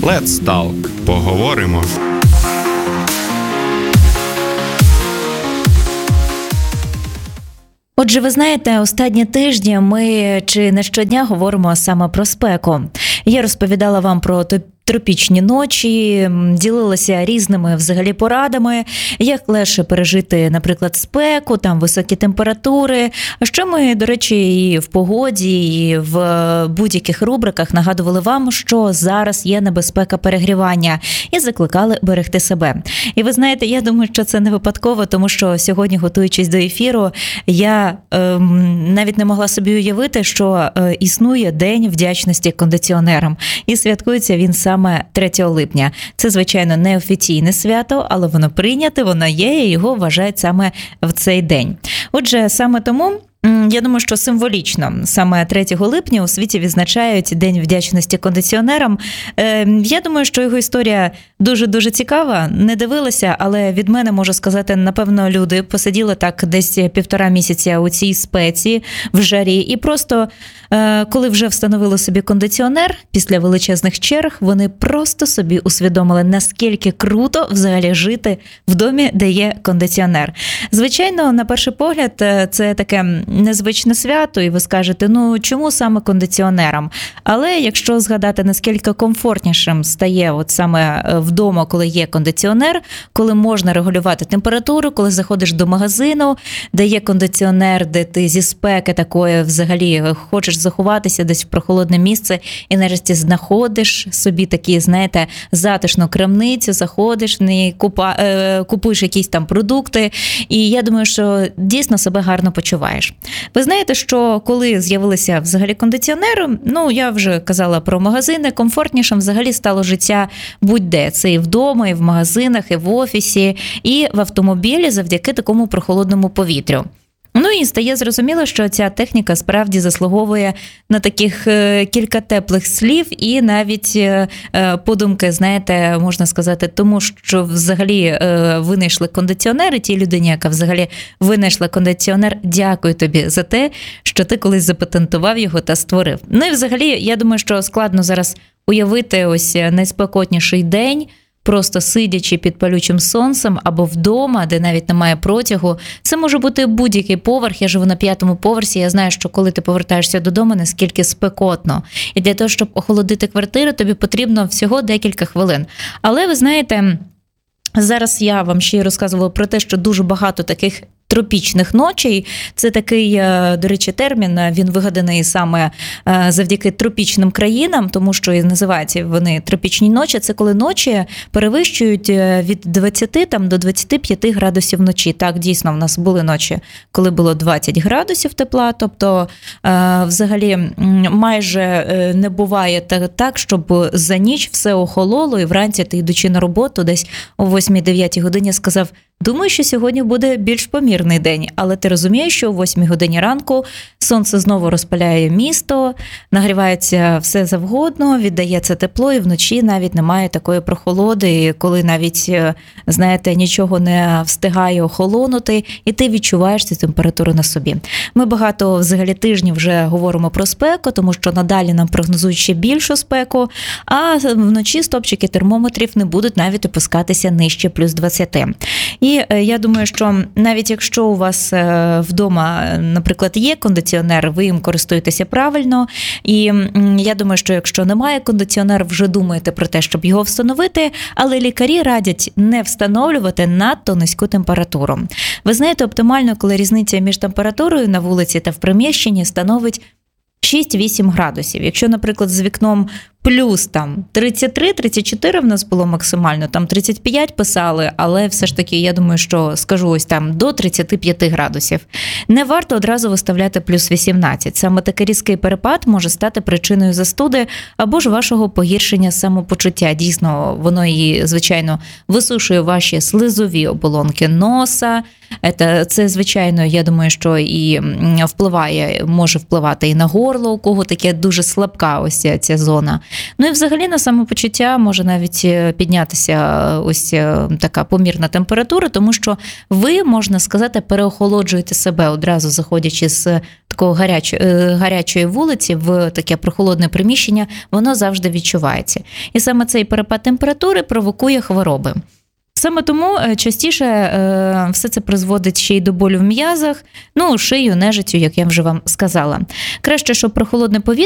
Let's Talk. Поговоримо. Отже, ви знаєте, останні тижні ми чи не щодня говоримо саме про спеку. Я розповідала вам про тропічні ночі, ділилася різними взагалі порадами, як легше пережити, наприклад, спеку, там високі температури. А що ми, до речі, і в погоді, і в будь-яких рубриках нагадували вам, що зараз є небезпека перегрівання, і закликали берегти себе. І ви знаєте, я думаю, що це не випадково, тому що сьогодні, готуючись до ефіру, я навіть не могла собі уявити, що існує День вдячності кондиціонерам. І святкується він саме 3 липня. Це, звичайно, не офіційне свято, але воно прийняте, воно є, і його вважають саме в цей день. Отже, саме тому я думаю, що символічно саме 3 липня у світі відзначають День вдячності кондиціонерам. Я думаю, що його історія дуже-дуже цікава. Не дивилася, але від мене, можу сказати, напевно, люди посиділи так десь 1,5 місяця у цій спеці, в жарі. І просто, коли вже встановили собі кондиціонер, після величезних черг, вони просто собі усвідомили, наскільки круто взагалі жити в домі, де є кондиціонер. Звичайно, на перший погляд, це таке незвичне свято, і ви скажете, ну чому саме кондиціонерам? Але якщо згадати, наскільки комфортнішим стає от саме вдома, коли є кондиціонер, коли можна регулювати температуру, коли заходиш до магазину, де є кондиціонер, де ти зі спеки такої взагалі хочеш заховатися десь в прохолодне місце і нарешті знаходиш собі такі, знаєте, затишну крамницю, заходиш в неї, купуєш якісь там продукти, і я думаю, що дійсно себе гарно почуваєш. Ви знаєте, що коли з'явилися взагалі кондиціонери, ну, я вже казала про магазини, комфортнішим взагалі стало життя будь-де. Це і вдома, і в магазинах, і в офісі, і в автомобілі завдяки такому прохолодному повітрю. Ну і стає зрозуміло, що ця техніка справді заслуговує на таких кілька теплих слів і навіть подумки, знаєте, можна сказати, тому що взагалі винайшли кондиціонер, і тій людині, яка взагалі винайшла кондиціонер, дякую тобі за те, що ти колись запатентував його та створив. Ну і взагалі, я думаю, що складно зараз уявити ось найспекотніший день, просто сидячи під палючим сонцем або вдома, де навіть немає протягу. Це може бути будь-який поверх. Я живу на 5-му поверсі, я знаю, що коли ти повертаєшся додому, наскільки спекотно. І для того, щоб охолодити квартиру, тобі потрібно всього декілька хвилин. Але ви знаєте, зараз я вам ще й розказувала про те, що дуже багато таких тропічних ночей. Це такий, до речі, термін, він вигаданий саме завдяки тропічним країнам, тому що і називаються вони тропічні ночі. Це коли ночі перевищують від 20 там, до 25 градусів вночі. Так, дійсно, в нас були ночі, коли було 20 градусів тепла, тобто взагалі майже не буває так, щоб за ніч все охололо і вранці ти, йдучи на роботу, десь о 8-9 годині сказав: думаю, що сьогодні буде більш помірний день, але ти розумієш, що о 8 годині ранку сонце знову розпаляє місто, нагрівається все завгодно, віддається тепло, і вночі навіть немає такої прохолоди, коли навіть, знаєте, нічого не встигає охолонути, і ти відчуваєш цю температуру на собі. Ми багато взагалі тижнів вже говоримо про спеку, тому що надалі нам прогнозують ще більшу спеку, а вночі стопчики термометрів не будуть навіть опускатися нижче плюс 20. І я думаю, що навіть якщо у вас вдома, наприклад, є кондиціонер, ви їм користуєтеся правильно. І я думаю, що якщо немає кондиціонера, вже думаєте про те, щоб його встановити, але лікарі радять не встановлювати надто низьку температуру. Ви знаєте, оптимально, коли різниця між температурою на вулиці та в приміщенні становить 6-8 градусів. Якщо, наприклад, з вікном плюс там 33-34 в нас було максимально, там 35 писали, але все ж таки, я думаю, що скажу ось там до 35 градусів. Не варто одразу виставляти плюс 18. Саме такий різкий перепад може стати причиною застуди або ж вашого погіршення самопочуття. Дійсно, воно і, звичайно, висушує ваші слизові оболонки носа. Це, звичайно, я думаю, що і може впливати і на горло, у кого таке дуже слабка ось ця зона. Ну і взагалі на самопочуття може навіть піднятися ось така помірна температура, тому що ви, можна сказати, переохолоджуєте себе одразу, заходячи з такого гарячої вулиці в таке прохолодне приміщення, воно завжди відчувається. І саме цей перепад температури провокує хвороби. Саме тому частіше все це призводить ще й до болю в м'язах, шию, нежиттю, як я вже вам сказала. Краще, щоб прохолодне повітря